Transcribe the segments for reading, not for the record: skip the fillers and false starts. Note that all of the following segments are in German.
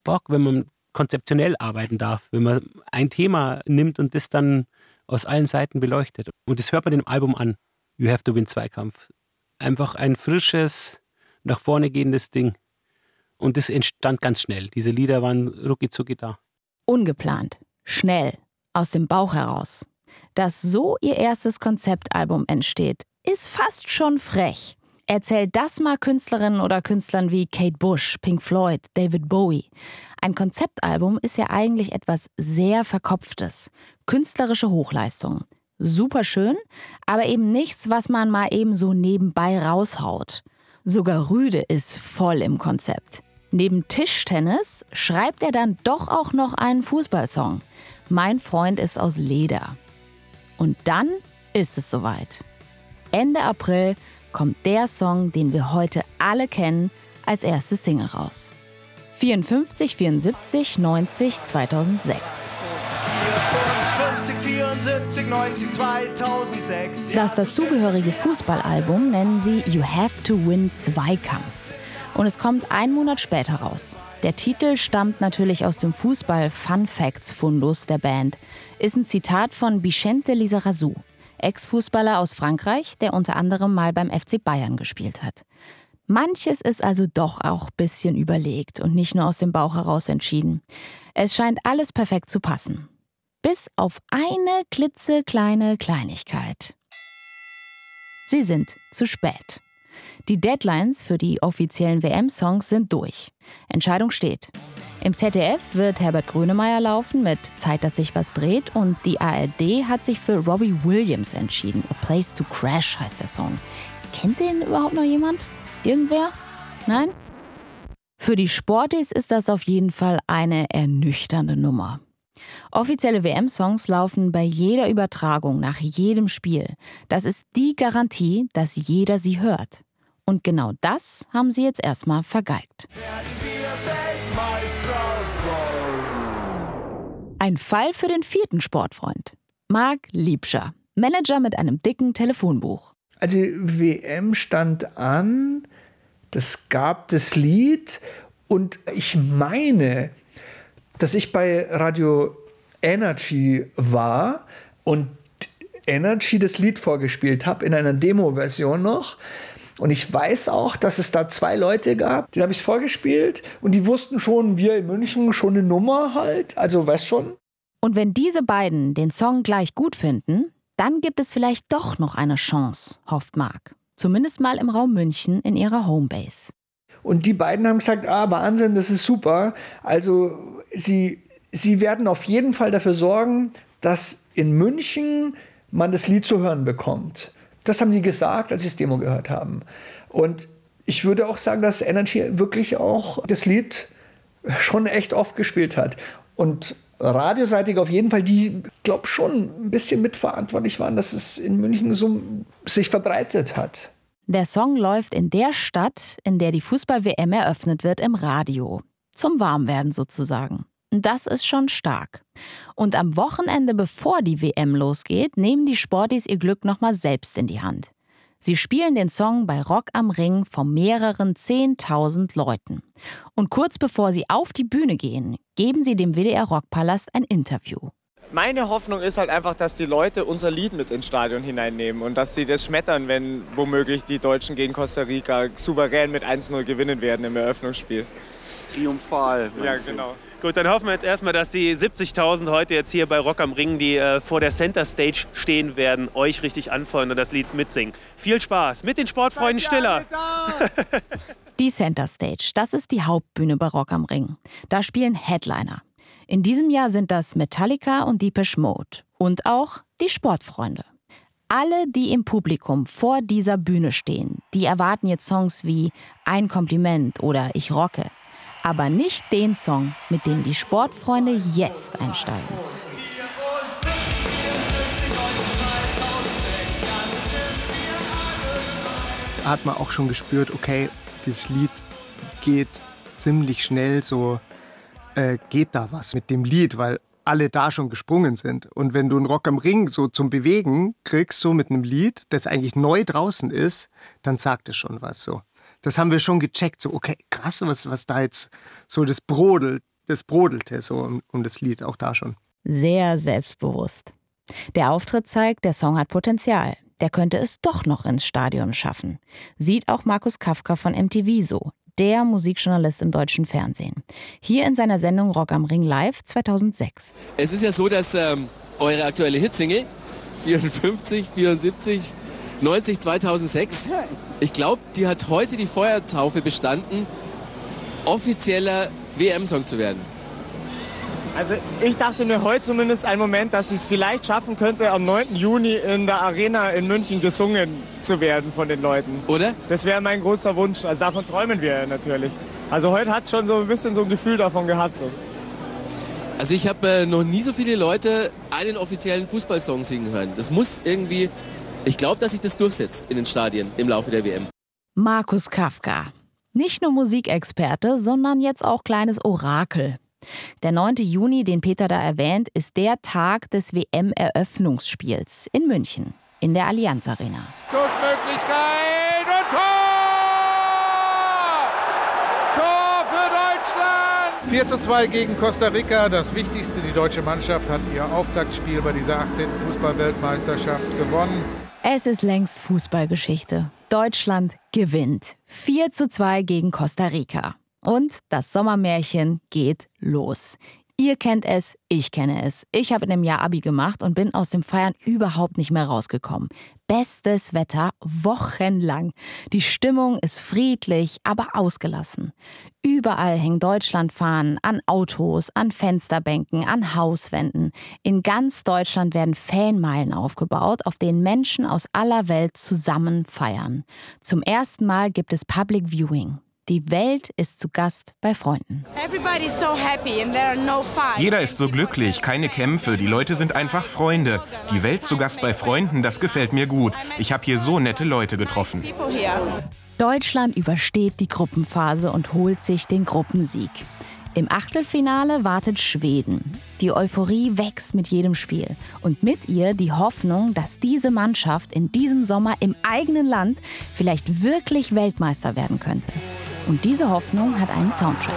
Bock, wenn man konzeptionell arbeiten darf, wenn man ein Thema nimmt und das dann aus allen Seiten beleuchtet. Und das hört man dem Album an. You Have to Win Zweikampf. Einfach ein frisches, nach vorne gehendes Ding. Und das entstand ganz schnell. Diese Lieder waren rucki-zucki da. Ungeplant, schnell, aus dem Bauch heraus. Dass so ihr erstes Konzeptalbum entsteht, ist fast schon frech. Erzählt das mal Künstlerinnen oder Künstlern wie Kate Bush, Pink Floyd, David Bowie. Ein Konzeptalbum ist ja eigentlich etwas sehr Verkopftes. Künstlerische Hochleistung. Super schön, aber eben nichts, was man mal eben so nebenbei raushaut. Sogar Rüde ist voll im Konzept. Neben Tischtennis schreibt er dann doch auch noch einen Fußballsong. Mein Freund ist aus Leder. Und dann ist es soweit. Ende April kommt der Song, den wir heute alle kennen, als erste Single raus. 54, 74, 90, 2006. 54, 74, 90, 2006. Das dazugehörige Fußballalbum nennen sie You Have to Win Zweikampf. Und es kommt einen Monat später raus. Der Titel stammt natürlich aus dem Fußball-Fun-Facts-Fundus der Band. Ist ein Zitat von Vicente Lizarazu, Ex-Fußballer aus Frankreich, der unter anderem mal beim FC Bayern gespielt hat. Manches ist also doch auch ein bisschen überlegt und nicht nur aus dem Bauch heraus entschieden. Es scheint alles perfekt zu passen. Bis auf eine klitzekleine Kleinigkeit. Sie sind zu spät. Die Deadlines für die offiziellen WM-Songs sind durch. Entscheidung steht. Im ZDF wird Herbert Grönemeyer laufen mit Zeit, dass sich was dreht, und die ARD hat sich für Robbie Williams entschieden. A Place to Crash heißt der Song. Kennt den überhaupt noch jemand? Irgendwer? Nein? Für die Sportis ist das auf jeden Fall eine ernüchternde Nummer. Offizielle WM-Songs laufen bei jeder Übertragung nach jedem Spiel. Das ist die Garantie, dass jeder sie hört. Und genau das haben sie jetzt erstmal vergeigt. Ein Fall für den vierten Sportfreund. Marc Liebscher, Manager mit einem dicken Telefonbuch. Also die WM stand an, es gab das Lied und ich meine, dass ich bei Radio Energy war und Energy das Lied vorgespielt habe, in einer Demo-Version noch. Und ich weiß auch, dass es da 2 Leute gab, denen habe ich vorgespielt und die wussten schon, wir in München, schon eine Nummer halt, also weißt schon. Und wenn diese beiden den Song gleich gut finden, dann gibt es vielleicht doch noch eine Chance, hofft Marc. Zumindest mal im Raum München in ihrer Homebase. Und die beiden haben gesagt, Wahnsinn, das ist super. Also sie werden auf jeden Fall dafür sorgen, dass in München man das Lied zu hören bekommt. Das haben die gesagt, als sie das Demo gehört haben. Und ich würde auch sagen, dass Energy wirklich auch das Lied schon echt oft gespielt hat. Und radioseitig auf jeden Fall, die, glaube schon ein bisschen mitverantwortlich waren, dass es in München so sich verbreitet hat. Der Song läuft in der Stadt, in der die Fußball-WM eröffnet wird, im Radio. Zum Warmwerden sozusagen. Das ist schon stark. Und am Wochenende, bevor die WM losgeht, nehmen die Sportis ihr Glück nochmal selbst in die Hand. Sie spielen den Song bei Rock am Ring vor mehreren 10.000 Leuten. Und kurz bevor sie auf die Bühne gehen, geben sie dem WDR Rockpalast ein Interview. Meine Hoffnung ist halt einfach, dass die Leute unser Lied mit ins Stadion hineinnehmen und dass sie das schmettern, wenn womöglich die Deutschen gegen Costa Rica souverän mit 1-0 gewinnen werden im Eröffnungsspiel. Triumphal. Ja, genau. Gut, dann hoffen wir jetzt erstmal, dass die 70.000 heute jetzt hier bei Rock am Ring, die vor der Center Stage stehen werden, euch richtig anfeuern und das Lied mitsingen. Viel Spaß mit den Sportfreunden Stiller. Die Center Stage, das ist die Hauptbühne bei Rock am Ring. Da spielen Headliner. In diesem Jahr sind das Metallica und Depeche Mode und auch die Sportfreunde. Alle, die im Publikum vor dieser Bühne stehen, die erwarten jetzt Songs wie Ein Kompliment oder Ich rocke. Aber nicht den Song, mit dem die Sportfreunde jetzt einsteigen. Hat man auch schon gespürt, okay, das Lied geht ziemlich schnell, so geht da was mit dem Lied, weil alle da schon gesprungen sind. Und wenn du einen Rock am Ring so zum Bewegen kriegst, so mit einem Lied, das eigentlich neu draußen ist, dann sagt es schon was so. Das haben wir schon gecheckt, so okay, krass, was da jetzt so das brodelt. das brodelte so um das Lied auch da schon. Sehr selbstbewusst. Der Auftritt zeigt, der Song hat Potenzial. Der könnte es doch noch ins Stadion schaffen. Sieht auch Markus Kafka von MTV so, der Musikjournalist im deutschen Fernsehen. Hier in seiner Sendung Rock am Ring Live 2006. Es ist ja so, dass eure aktuelle Hitsingle 54, 74, 90, 2006, ich glaube, die hat heute die Feuertaufe bestanden, offizieller WM-Song zu werden. Also ich dachte mir heute zumindest einen Moment, dass ich es vielleicht schaffen könnte, am 9. Juni in der Arena in München gesungen zu werden von den Leuten. Oder? Das wäre mein großer Wunsch. Also davon träumen wir natürlich. Also heute hat schon so ein bisschen so ein Gefühl davon gehabt. So. Also ich habe noch nie so viele Leute einen offiziellen Fußballsong singen hören. Das muss irgendwie, ich glaube, dass sich das durchsetzt in den Stadien im Laufe der WM. Markus Kafka. Nicht nur Musikexperte, sondern jetzt auch kleines Orakel. Der 9. Juni, den Peter da erwähnt, ist der Tag des WM-Eröffnungsspiels in München, in der Allianz Arena. Schussmöglichkeit und Tor! Tor für Deutschland! 4:2 gegen Costa Rica. Das Wichtigste, die deutsche Mannschaft hat ihr Auftaktspiel bei dieser 18. Fußball-Weltmeisterschaft gewonnen. Es ist längst Fußballgeschichte. Deutschland gewinnt. 4:2 gegen Costa Rica. Und das Sommermärchen geht los. Ihr kennt es, ich kenne es. Ich habe in dem Jahr Abi gemacht und bin aus dem Feiern überhaupt nicht mehr rausgekommen. Bestes Wetter, wochenlang. Die Stimmung ist friedlich, aber ausgelassen. Überall hängen Deutschlandfahnen an Autos, an Fensterbänken, an Hauswänden. In ganz Deutschland werden Fanmeilen aufgebaut, auf denen Menschen aus aller Welt zusammen feiern. Zum ersten Mal gibt es Public Viewing. Die Welt ist zu Gast bei Freunden. Jeder ist so glücklich, keine Kämpfe, die Leute sind einfach Freunde. Die Welt zu Gast bei Freunden, das gefällt mir gut. Ich habe hier so nette Leute getroffen. Deutschland übersteht die Gruppenphase und holt sich den Gruppensieg. Im Achtelfinale wartet Schweden. Die Euphorie wächst mit jedem Spiel. Und mit ihr die Hoffnung, dass diese Mannschaft in diesem Sommer im eigenen Land vielleicht wirklich Weltmeister werden könnte. Und diese Hoffnung hat einen Soundtrack.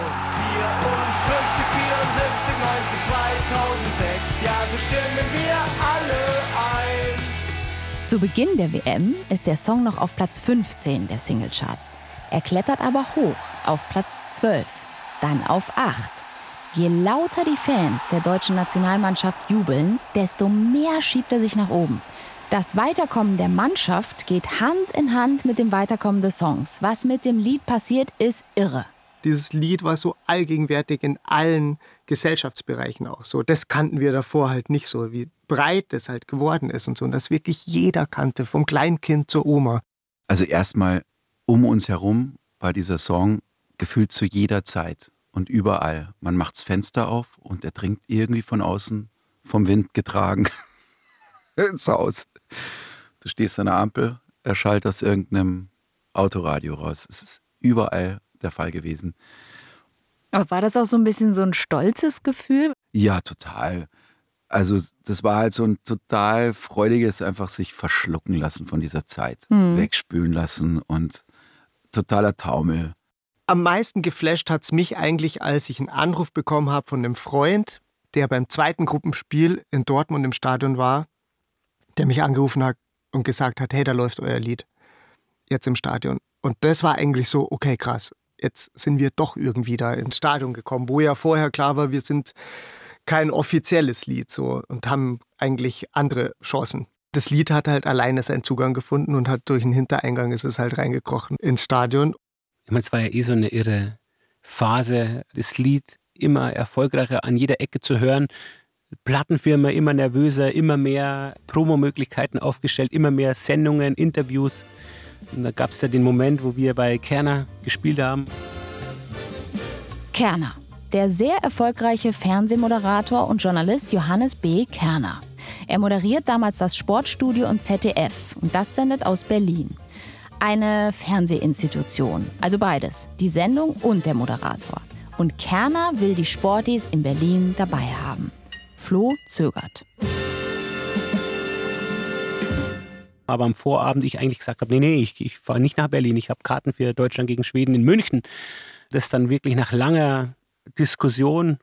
54, 74, 90, 2006, ja, so stimmen wir alle ein. Zu Beginn der WM ist der Song noch auf Platz 15 der Singlecharts. Er klettert aber hoch auf Platz 12, dann auf 8. Je lauter die Fans der deutschen Nationalmannschaft jubeln, desto mehr schiebt er sich nach oben. Das Weiterkommen der Mannschaft geht Hand in Hand mit dem Weiterkommen des Songs. Was mit dem Lied passiert, ist irre. Dieses Lied war so allgegenwärtig in allen Gesellschaftsbereichen auch so. Das kannten wir davor halt nicht so, wie breit das halt geworden ist und so. Und das wirklich jeder kannte, vom Kleinkind zur Oma. Also erstmal um uns herum war dieser Song gefühlt zu jeder Zeit und überall. Man macht das Fenster auf und er dringt irgendwie von außen, vom Wind getragen, ins Haus. Du stehst an der Ampel, er schallt aus irgendeinem Autoradio raus. Es ist überall der Fall gewesen. Aber war das auch so ein bisschen so ein stolzes Gefühl? Ja, total. Also das war halt so ein total freudiges, einfach sich verschlucken lassen von dieser Zeit. Wegspülen lassen und totaler Taumel. Am meisten geflasht hat es mich eigentlich, als ich einen Anruf bekommen habe von einem Freund, der beim zweiten Gruppenspiel in Dortmund im Stadion war, der mich angerufen hat und gesagt hat, hey, da läuft euer Lied jetzt im Stadion. Und das war eigentlich so, okay, krass, jetzt sind wir doch irgendwie da ins Stadion gekommen, wo ja vorher klar war, wir sind kein offizielles Lied so und haben eigentlich andere Chancen. Das Lied hat halt alleine seinen Zugang gefunden und hat durch einen Hintereingang ist es halt reingekrochen ins Stadion. Ich meine, es war ja so eine irre Phase, das Lied immer erfolgreicher an jeder Ecke zu hören. Plattenfirma immer nervöser, immer mehr Promomöglichkeiten aufgestellt, immer mehr Sendungen, Interviews. Und da gab es ja den Moment, wo wir bei Kerner gespielt haben. Kerner, der sehr erfolgreiche Fernsehmoderator und Journalist Johannes B. Kerner. Er moderiert damals das Sportstudio und ZDF und das sendet aus Berlin. Eine Fernsehinstitution, also beides, die Sendung und der Moderator. Und Kerner will die Sportis in Berlin dabei haben. Flo zögert. Aber am Vorabend ich eigentlich gesagt habe, nee, ich fahre nicht nach Berlin, ich habe Karten für Deutschland gegen Schweden in München. Das dann wirklich nach langer Diskussion